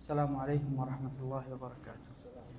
السلام عليكم ورحمة الله وبركاته.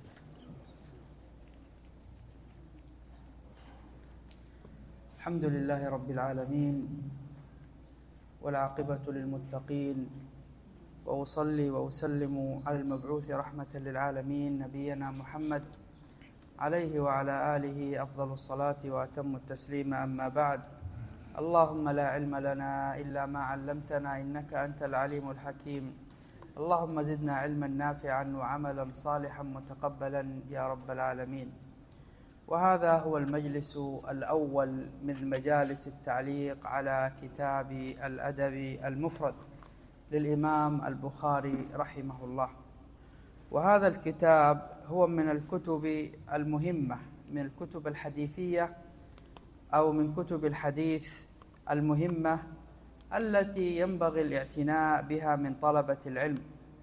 الحمد لله رب العالمين، والعاقبة للمتقين، وأصلي وأسلم على المبعوث رحمة للعالمين نبينا محمد عليه وعلى آله أفضل الصلاة وأتم التسليم. أما بعد، اللهم لا علم لنا إلا ما علمتنا إنك أنت العليم الحكيم. اللهم زدنا علما نافعا وعملا صالحا متقبلا يا رب العالمين. وهذا هو المجلس الأول من مجالس التعليق على كتاب الأدب المفرد للإمام البخاري رحمه الله. وهذا الكتاب هو من الكتب المهمة، من الكتب الحديثية أو من كتب الحديث المهمة التي ينبغي الاعتناء بها من طلبة العلم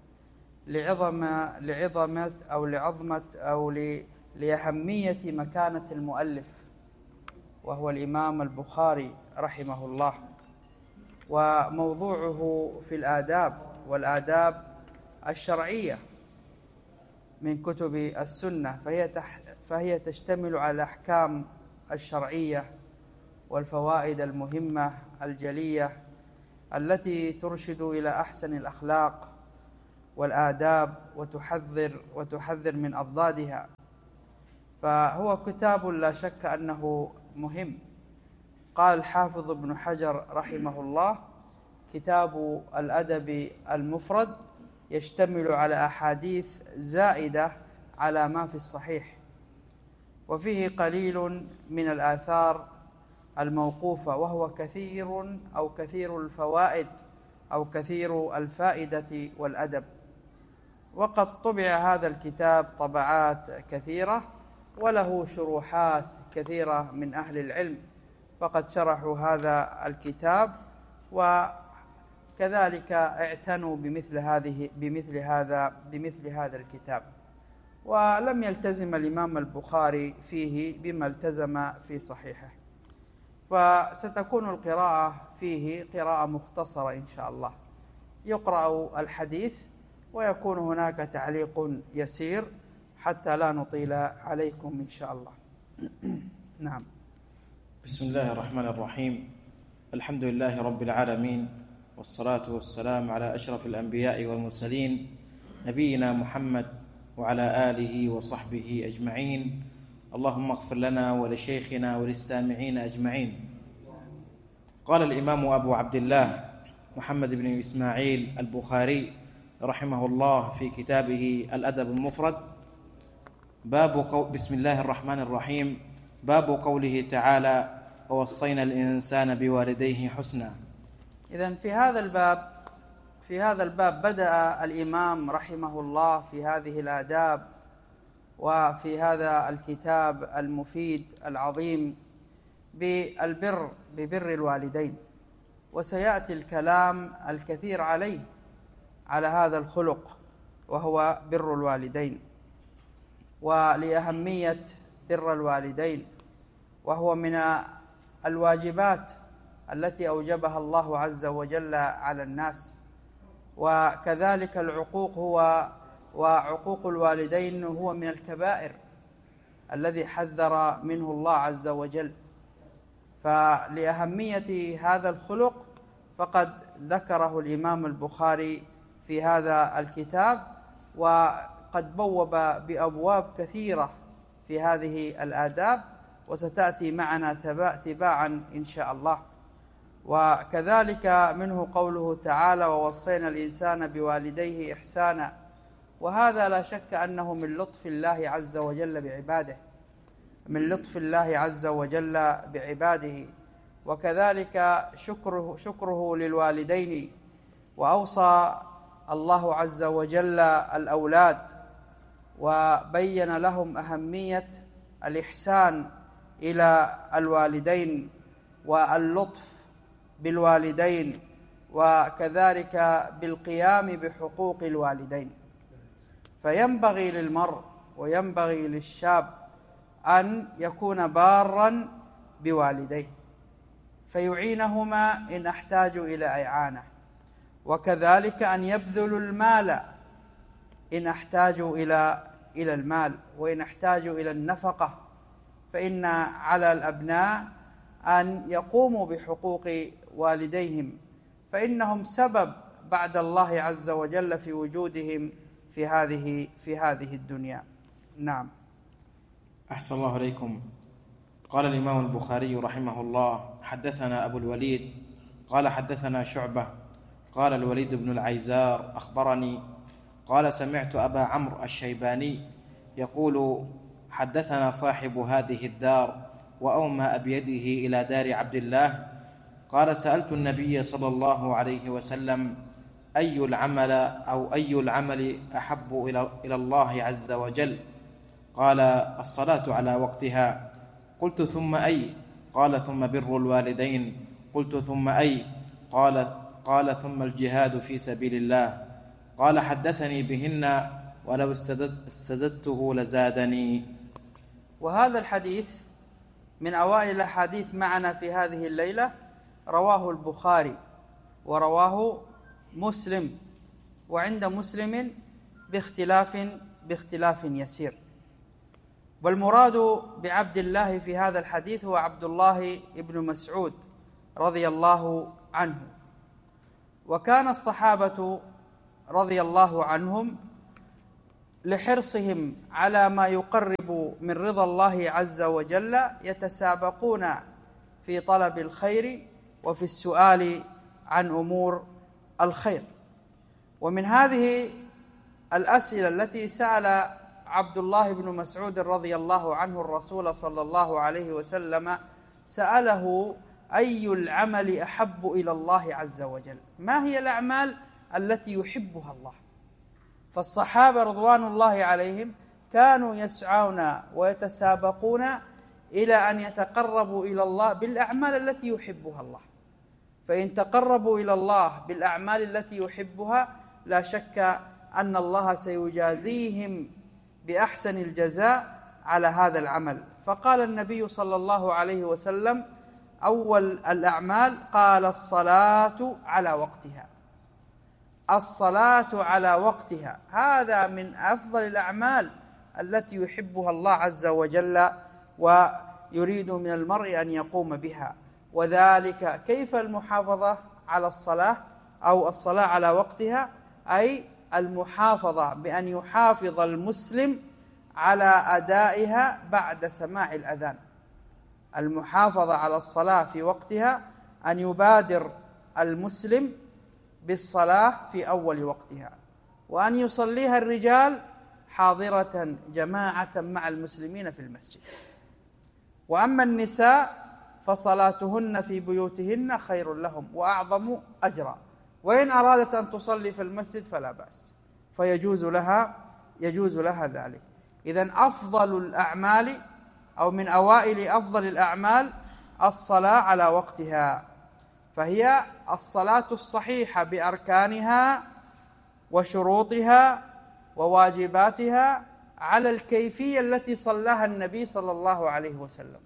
لأهمية مكانة المؤلف، وهو الإمام البخاري رحمه الله. وموضوعه في الآداب والآداب الشرعية من كتب السنة، فهي تشتمل على الأحكام الشرعية والفوائد المهمة الجلية التي ترشد إلى أحسن الأخلاق والآداب وتحذر من أضدادها. فهو كتاب لا شك أنه مهم. قال الحافظ ابن حجر رحمه الله: كتاب الأدب المفرد يشتمل على أحاديث زائدة على ما في الصحيح، وفيه قليل من الآثار الموقوفة، وهو كثير الفوائد أو كثير الفائدة والأدب. وقد طبع هذا الكتاب طبعات كثيرة، وله شروحات كثيرة من أهل العلم، فقد شرحوا هذا الكتاب وكذلك اعتنوا بمثل هذا الكتاب. ولم يلتزم الإمام البخاري فيه بما التزم في صحيحه، فستكون القراءة فيه قراءة مختصرة إن شاء الله. يقرأ الحديث ويكون هناك تعليق يسير حتى لا نطيل عليكم إن شاء الله. نعم. بسم الله الرحمن الرحيم. الحمد لله رب العالمين، والصلاة والسلام على أشرف الأنبياء والمرسلين نبينا محمد وعلى آله وصحبه أجمعين. اللهم اغفر لنا ولشيخنا وللسامعين أجمعين. قال الإمام أبو عبد الله محمد بن إسماعيل البخاري رحمه الله في كتابه الأدب المفرد: بسم الله الرحمن الرحيم. باب قوله تعالى: ووصينا الإنسان بوالديه حسنا. إذن في هذا الباب بدأ الإمام رحمه الله في هذه الآداب وفي هذا الكتاب المفيد العظيم ببر الوالدين، وسيأتي الكلام الكثير على هذا الخلق وهو بر الوالدين، ولأهمية بر الوالدين، وهو من الواجبات التي أوجبها الله عز وجل على الناس. وكذلك وعقوق الوالدين هو من الكبائر الذي حذر منه الله عز وجل. فلأهمية هذا الخلق فقد ذكره الإمام البخاري في هذا الكتاب، وقد بوب بأبواب كثيرة في هذه الآداب، وستأتي معنا تباعا إن شاء الله. وكذلك منه قوله تعالى: ووصينا الإنسان بوالديه إحسانا. وهذا لا شك أنه من لطف الله عز وجل بعباده، وكذلك شكره للوالدين. وأوصى الله عز وجل الأولاد وبين لهم أهمية الإحسان إلى الوالدين واللطف بالوالدين، وكذلك بالقيام بحقوق الوالدين. فينبغي للمرء وينبغي للشاب أن يكون باراً بوالديه، فيعينهما إن احتاجوا إلى إعانة، وكذلك أن يبذل المال إن احتاجوا إلى المال وإن احتاجوا إلى النفقة، فإن على الأبناء أن يقوموا بحقوق والديهم، فإنهم سبب بعد الله عز وجل في وجودهم في هذه الدنيا. نعم. أحسن الله إليكم. قال الإمام البخاري رحمه الله: حدثنا أبو الوليد قال حدثنا شعبة قال الوليد بن العيزار أخبرني قال: سمعت أبا عمرو الشيباني يقول: حدثنا صاحب هذه الدار وأومأ بيده إلى دار عبد الله قال: سألت النبي صلى الله عليه وسلم: أي العمل أحب إلى الله عز وجل؟ قال: الصلاة على وقتها. قلت: ثم أي؟ قال: ثم بر الوالدين. قلت: ثم أي؟ قال: ثم الجهاد في سبيل الله. قال: حدثني بهن ولو استزدته لزادني. وهذا الحديث من أوائل الأحاديث معنا في هذه الليلة، رواه البخاري ورواه مسلم، وعند مسلم باختلاف يسير. والمراد بعبد الله في هذا الحديث هو عبد الله بن مسعود رضي الله عنه. وكان الصحابة رضي الله عنهم لحرصهم على ما يقرب من رضا الله عز وجل يتسابقون في طلب الخير وفي السؤال عن أمور الخير. ومن هذه الأسئلة التي سأل عبد الله بن مسعود رضي الله عنه الرسول صلى الله عليه وسلم، سأله: أي العمل أحب إلى الله عز وجل؟ ما هي الأعمال التي يحبها الله؟ فالصحابة رضوان الله عليهم كانوا يسعون ويتسابقون إلى أن يتقربوا إلى الله بالأعمال التي يحبها الله، فإن تقربوا إلى الله بالأعمال التي يحبها لا شك أن الله سيجازيهم بأحسن الجزاء على هذا العمل. فقال النبي صلى الله عليه وسلم: أول الأعمال، قال: الصلاة على وقتها. الصلاة على وقتها هذا من أفضل الأعمال التي يحبها الله عز وجل ويريد من المرء أن يقوم بها. وذلك كيف المحافظة على الصلاة أو الصلاة على وقتها؟ أي المحافظة بأن يحافظ المسلم على أدائها بعد سماع الأذان. المحافظة على الصلاة في وقتها أن يبادر المسلم بالصلاة في أول وقتها، وأن يصليها الرجال حاضرة جماعة مع المسلمين في المسجد. وأما النساء فصلاتهن في بيوتهن خير لهم وأعظم أجرا، وإن أرادت أن تصلي في المسجد فلا بأس، فيجوز لها ذلك. إذن أفضل الأعمال أو من أوائل أفضل الأعمال الصلاة على وقتها، فهي الصلاة الصحيحة بأركانها وشروطها وواجباتها على الكيفية التي صلاها النبي صلى الله عليه وسلم.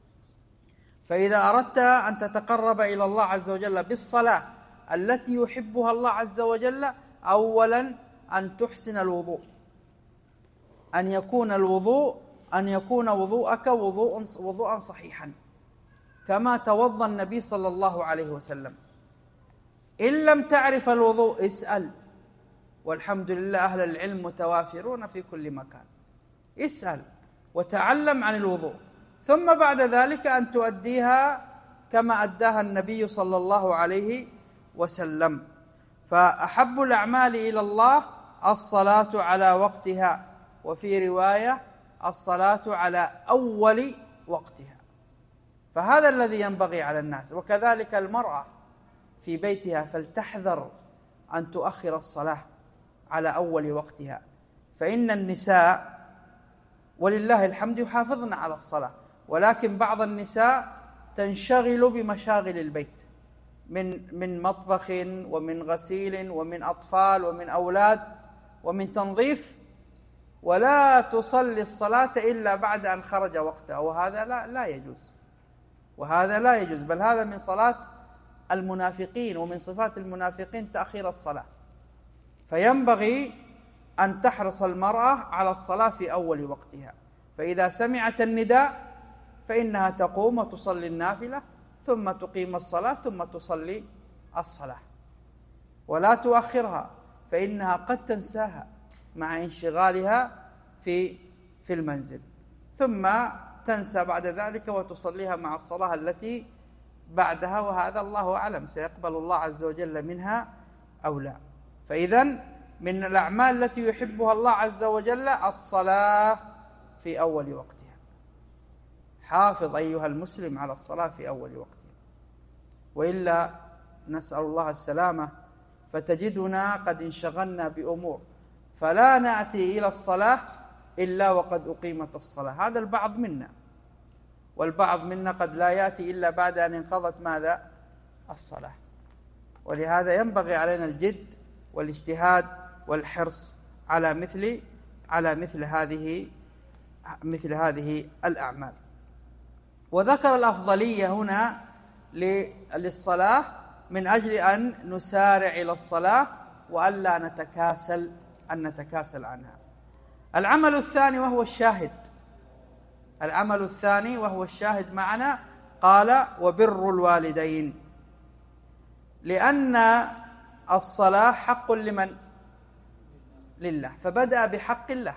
فإذا أردت أن تتقرب إلى الله عز وجل بالصلاة التي يحبها الله عز وجل، أولا أن تحسن الوضوء، أن يكون وضوءك وضوءا صحيحا كما توضأ النبي صلى الله عليه وسلم. إن لم تعرف الوضوء اسأل، والحمد لله أهل العلم متوافرون في كل مكان. اسأل وتعلم عن الوضوء، ثم بعد ذلك أن تؤديها كما أداها النبي صلى الله عليه وسلم. فأحب الأعمال إلى الله الصلاة على وقتها، وفي رواية الصلاة على أول وقتها. فهذا الذي ينبغي على الناس. وكذلك المرأة في بيتها فلتحذر أن تؤخر الصلاة على أول وقتها، فإن النساء ولله الحمد يحافظن على الصلاة، ولكن بعض النساء تنشغل بمشاغل البيت من مطبخ ومن غسيل ومن أطفال ومن أولاد ومن تنظيف، ولا تصلي الصلاة إلا بعد أن خرج وقتها، وهذا لا يجوز، بل هذا من صلاة المنافقين ومن صفات المنافقين تأخير الصلاة. فينبغي أن تحرص المرأة على الصلاة في أول وقتها، فإذا سمعت النداء فإنها تقوم وتصلي النافلة ثم تقيم الصلاة ثم تصلي الصلاة، ولا تؤخرها فإنها قد تنساها مع انشغالها في المنزل، ثم تنسى بعد ذلك وتصليها مع الصلاة التي بعدها، وهذا الله أعلم سيقبل الله عز وجل منها أو لا. فإذن من الأعمال التي يحبها الله عز وجل الصلاة في أول وقتها. حافظ أيها المسلم على الصلاة في أول وقتها، وإلا نسأل الله السلامة فتجدنا قد انشغلنا بأمور فلا نأتي إلى الصلاة إلا وقد أقيمت الصلاة. هذا البعض منا، والبعض منا قد لا يأتي إلا بعد أن انقضت ماذا؟ الصلاة. ولهذا ينبغي علينا الجد والاجتهاد والحرص على مثل هذه الأعمال. وذكر الأفضلية هنا للصلاة من أجل أن نسارع إلى الصلاة وألا نتكاسل عنها. العمل الثاني وهو الشاهد معنا، قال وبر الوالدين، لأن الصلاة حق لمن؟ لله، فبدأ بحق الله،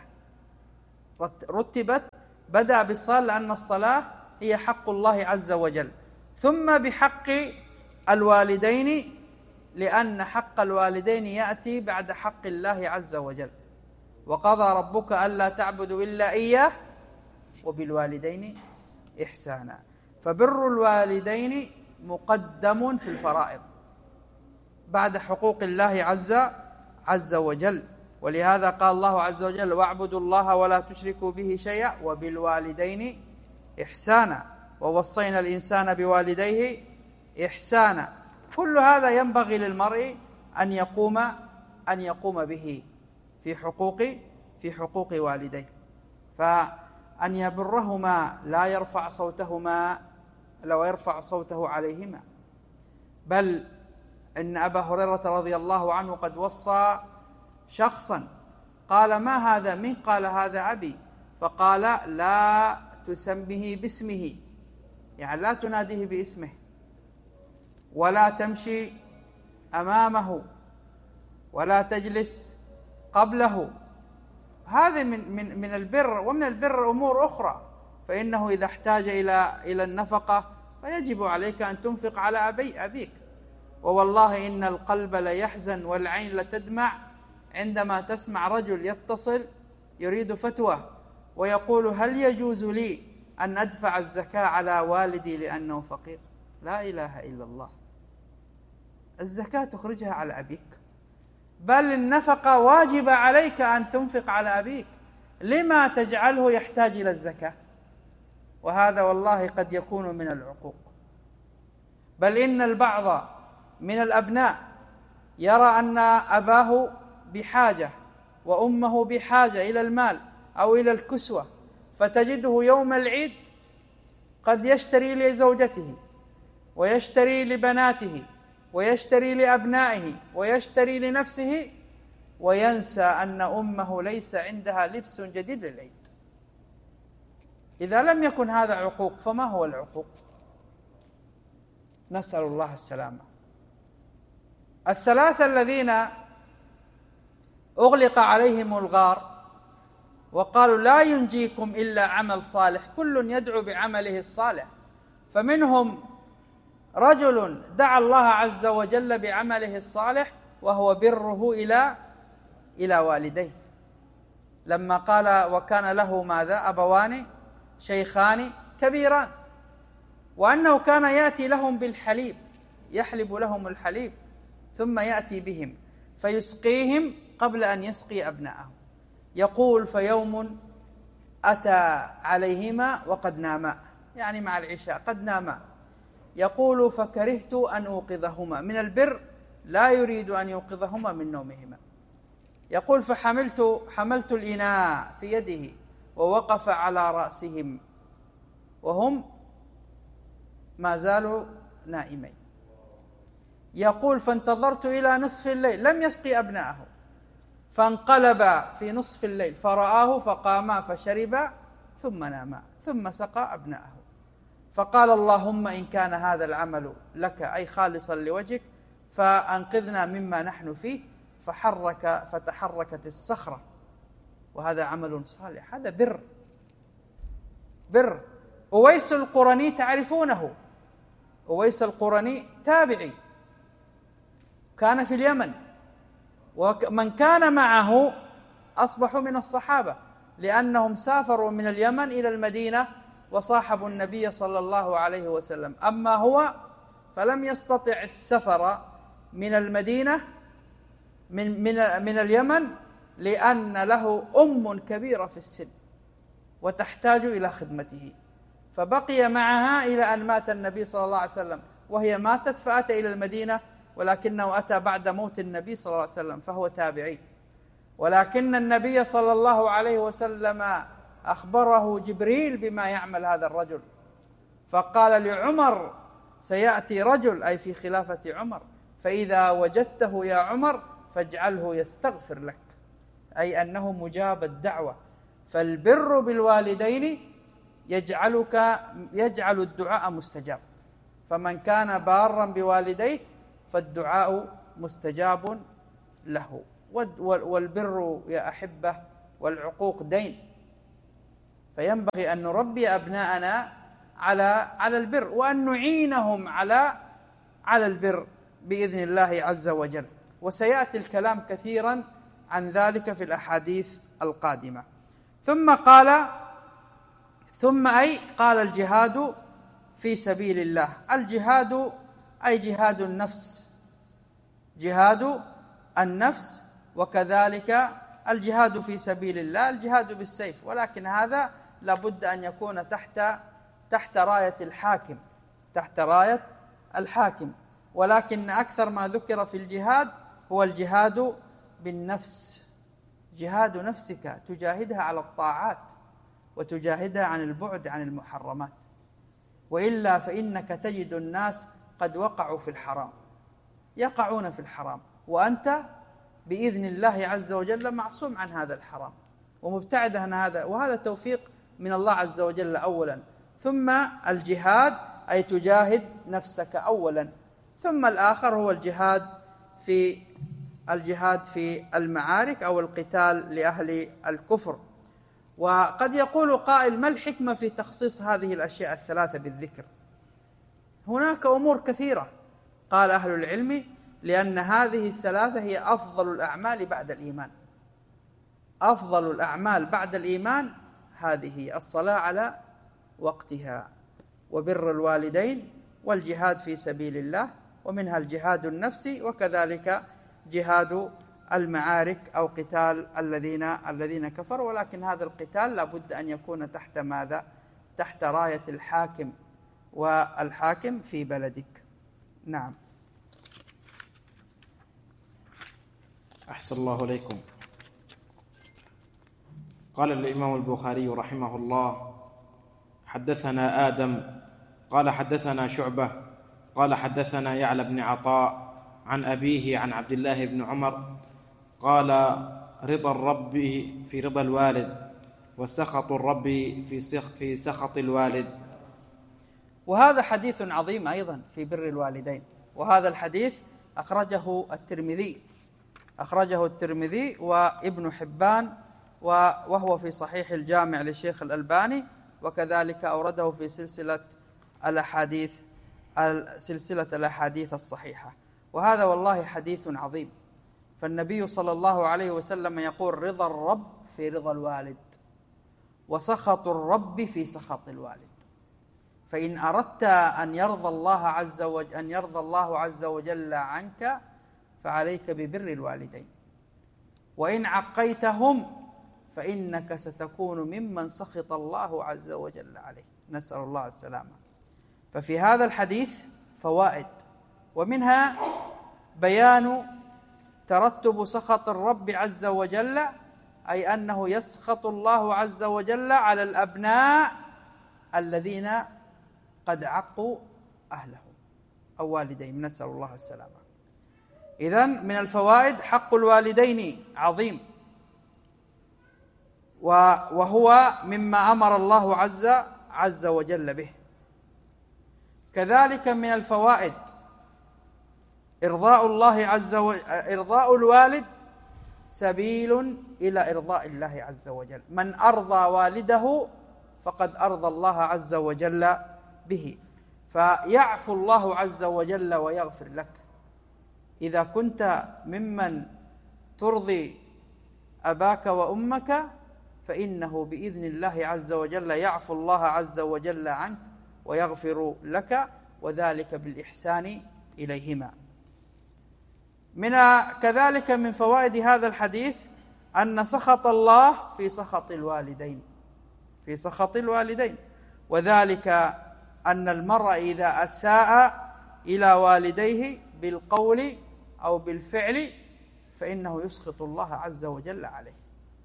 بدأ بالصلاة لأن الصلاة هي حق الله عز وجل، ثم بحق الوالدين لأن حق الوالدين يأتي بعد حق الله عز وجل. وقضى ربك ألا تعبدوا إلا إياه وبالوالدين إحسانا، فبر الوالدين مقدم في الفرائض بعد حقوق الله عز وجل. ولهذا قال الله عز وجل واعبدوا الله ولا تشركوا به شيئا وبالوالدين إحسانا ووصينا الإنسان بوالديه إحسانا. كل هذا ينبغي للمرء أن يقوم به في حقوق والديه، فأن يبرهما لا يرفع صوته عليهما. بل إن أبا هريرة رضي الله عنه قد وصى شخصا، قال ما هذا؟ من قال هذا أبي، فقال لا تسمه باسمه، يعني لا تناديه باسمه، ولا تمشي أمامه، ولا تجلس قبله. هذا من البر. ومن البر أمور أخرى، فإنه إذا احتاج إلى النفقة فيجب عليك أن تنفق على أبيك. ووالله إن القلب ليحزن والعين لتدمع عندما تسمع رجل يتصل يريد فتوى ويقول هل يجوز لي أن أدفع الزكاة على والدي لأنه فقير؟ لا إله إلا الله. الزكاة تخرجها على أبيك، بل النفقة واجبة عليك أن تنفق على أبيك، لما تجعله يحتاج إلى الزكاة؟ وهذا والله قد يكون من العقوق. بل إن البعض من الأبناء يرى أن أباه بحاجة وأمه بحاجة إلى المال أو إلى الكسوة، فتجده يوم العيد قد يشتري لزوجته ويشتري لبناته ويشتري لأبنائه ويشتري لنفسه، وينسى أن أمه ليس عندها لبس جديد للعيد. إذا لم يكن هذا عقوق فما هو العقوق؟ نسأل الله السلامة. الثلاثة الذين أغلق عليهم الغار وقالوا لا ينجيكم إلا عمل صالح، كل يدعو بعمله الصالح، فمنهم رجل دعا الله عز وجل بعمله الصالح وهو بره إلى والديه، لما قال وكان له ماذا؟ أبوان شيخان كبيران، وأنه كان يأتي لهم بالحليب، يحلب لهم الحليب ثم يأتي بهم فيسقيهم قبل أن يسقي أبنائه. يقول فيوم أتى عليهما وقد ناما، يعني مع العشاء قد ناما، يقول فكرهت أن أوقظهما. من البر لا يريد أن يوقظهما من نومهما. يقول فحملت الإناء في يده ووقف على رأسهم وهم ما زالوا نائمين. يقول فانتظرت إلى نصف الليل لم يسقي أبنائه، فانقلب في نصف الليل فرآه فقاما فشربا ثم ناما ثم سقى أبناءه. فقال اللهم إن كان هذا العمل لك أي خالصا لوجهك فأنقذنا مما نحن فيه. فتحركت الصخرة، وهذا عمل صالح، هذا بر. أويس القرني تعرفونه، أويس القرني تابعي كان في اليمن، ومن كان معه أصبحوا من الصحابة لأنهم سافروا من اليمن إلى المدينة وصاحبوا النبي صلى الله عليه وسلم. أما هو فلم يستطع السفر من المدينة من اليمن لأن له أم كبيرة في السن وتحتاج إلى خدمته، فبقي معها إلى أن مات النبي صلى الله عليه وسلم، وهي ماتت فأتى إلى المدينة، ولكنه أتى بعد موت النبي صلى الله عليه وسلم، فهو تابعي. ولكن النبي صلى الله عليه وسلم أخبره جبريل بما يعمل هذا الرجل، فقال لعمر سيأتي رجل، أي في خلافة عمر، فإذا وجدته يا عمر فاجعله يستغفر لك، أي أنه مجاب الدعوة. فالبر بالوالدين يجعل الدعاء مستجاب، فمن كان بارا بوالديه فالدعاء مستجاب له. والبر يا أحبة والعقوق دين، فينبغي أن نربي أبناءنا على البر، وأن نعينهم على البر بإذن الله عز وجل. وسيأتي الكلام كثيرا عن ذلك في الأحاديث القادمة. ثم قال الجهاد في سبيل الله. الجهاد أي جهاد النفس، وكذلك الجهاد في سبيل الله الجهاد بالسيف، ولكن هذا لابد أن يكون تحت راية الحاكم. ولكن أكثر ما ذكر في الجهاد هو الجهاد بالنفس، جهاد نفسك تجاهدها على الطاعات وتجاهدها عن البعد عن المحرمات، وإلا فإنك تجد الناس قد وقعوا في الحرام، يقعون في الحرام، وأنت بإذن الله عز وجل معصوم عن هذا الحرام ومبتعد عن هذا، وهذا توفيق من الله عز وجل أولا. ثم الجهاد أي تجاهد نفسك أولا، ثم الآخر هو الجهاد في المعارك أو القتال لأهل الكفر. وقد يقول قائل: ما الحكمة في تخصيص هذه الأشياء الثلاثة بالذكر؟ هناك أمور كثيرة. قال أهل العلم: لأن هذه الثلاثة هي أفضل الأعمال بعد الإيمان. أفضل الأعمال بعد الإيمان هذه: الصلاة على وقتها، وبر الوالدين، والجهاد في سبيل الله، ومنها الجهاد النفسي، وكذلك جهاد المعارك أو قتال الذين كفروا. ولكن هذا القتال لابد أن يكون تحت ماذا؟ تحت راية الحاكم، والحاكم في بلدك. نعم. أحسن الله إليكم. قال الإمام البخاري رحمه الله: حدثنا آدم قال حدثنا شعبة قال حدثنا يعلى بن عطاء عن أبيه عن عبد الله بن عمر قال: رضا الرب في رضا الوالد، وسخط الرب في سخط الوالد. وهذا حديث عظيم أيضا في بر الوالدين، وهذا الحديث أخرجه الترمذي وابن حبان، وهو في صحيح الجامع للشيخ الألباني، وكذلك أورده في سلسلة الأحاديث الصحيحة. وهذا والله حديث عظيم. فالنبي صلى الله عليه وسلم يقول: رضا الرب في رضا الوالد، وسخط الرب في سخط الوالد. فإن أردت أن يرضى الله عز وجل عنك فعليك ببر الوالدين، وإن عقيتهم فإنك ستكون ممن سخط الله عز وجل عليه، نسأل الله السلامة. ففي هذا الحديث فوائد، ومنها بيان ترتب سخط الرب عز وجل، أي أنه يسخط الله عز وجل على الأبناء الذين قد عقوا أهلهم أو والديهم، نسأل الله السلامة. إذن من الفوائد حق الوالدين عظيم، وهو مما أمر الله عز وجل به. كذلك من الفوائد إرضاء الوالد سبيل إلى إرضاء الله عز وجل. من أرضى والده فقد أرضى الله عز وجل به، فيعفو الله عز وجل ويغفر لك. إذا كنت ممن ترضي أباك وأمك فإنه بإذن الله عز وجل يعفو الله عز وجل عنك ويغفر لك، وذلك بالإحسان إليهما. كذلك من فوائد هذا الحديث أن سخط الله في سخط الوالدين، وذلك أن المرء إذا أساء إلى والديه بالقول أو بالفعل فإنه يسخط الله عز وجل عليه.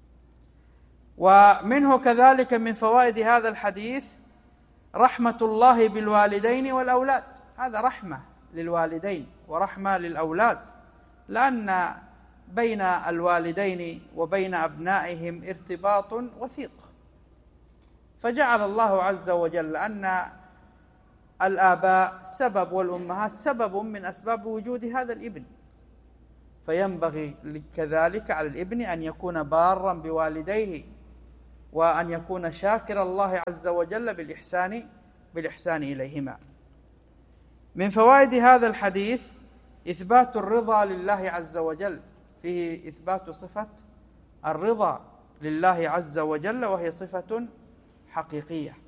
ومنه كذلك من فوائد هذا الحديث رحمة الله بالوالدين والأولاد. هذا رحمة للوالدين ورحمة للأولاد، لأن بين الوالدين وبين أبنائهم ارتباط وثيق، فجعل الله عز وجل أن الآباء سبب والأمهات سبب من أسباب وجود هذا الابن، فينبغي كذلك على الابن أن يكون بارا بوالديه وأن يكون شاكر الله عز وجل بالإحسان إليهما. من فوائد هذا الحديث إثبات الرضا لله عز وجل، فيه إثبات صفة الرضا لله عز وجل، وهي صفة حقيقية.